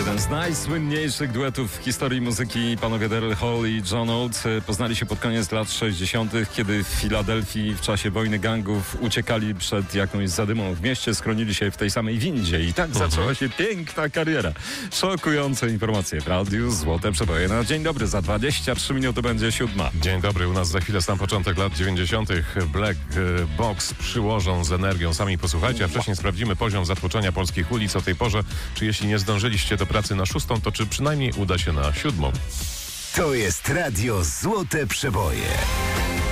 Jeden z najsłynniejszych duetów w historii muzyki. Panowie Daryl Hall i John Oates poznali się pod koniec lat 60., kiedy w Filadelfii w czasie wojny gangów uciekali przed jakąś zadymą w mieście, schronili się w tej samej windzie i tak zaczęła się piękna kariera. Szokujące informacje w radiu Złote Przeboje. No, dzień dobry, za 23 minuty będzie 7. Dzień dobry, u nas za chwilę sam początek lat 90. Black Box przyłożą z energią. Sami posłuchajcie, a wcześniej sprawdzimy poziom zatłoczenia polskich ulic o tej porze. Czy jeśli nie zdążyliście do pracy na 6, to czy przynajmniej uda się na 7? To jest radio Złote Przeboje.